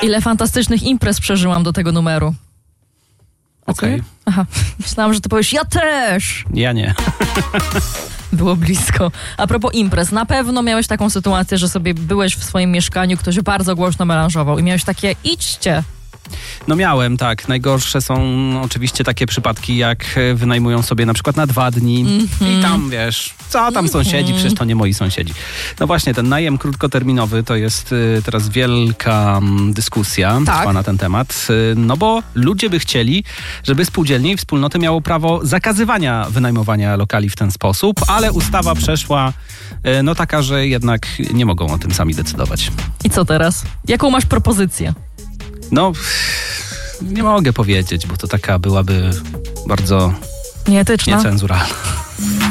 Ile fantastycznych imprez przeżyłam do tego numeru. Okej. Aha, myślałam, że ty powiesz, ja też! Ja nie. Było blisko. A propos imprez, na pewno miałeś taką sytuację, że sobie byłeś w swoim mieszkaniu, ktoś bardzo głośno melanżował i miałeś takie, idźcie. No miałem, tak. Najgorsze są oczywiście takie przypadki, jak wynajmują sobie na przykład na 2 dni i tam, wiesz, co tam sąsiedzi, przecież to nie moi sąsiedzi. No właśnie, ten najem krótkoterminowy to jest teraz wielka dyskusja trwa na ten temat, no bo ludzie by chcieli, żeby spółdzielnie i wspólnoty miało prawo zakazywania wynajmowania lokali w ten sposób, ale ustawa przeszła no taka, że jednak nie mogą o tym sami decydować. I co teraz? Jaką masz propozycję? No, nie mogę powiedzieć, bo to taka byłaby bardzo Nieetyczna? niecenzuralna.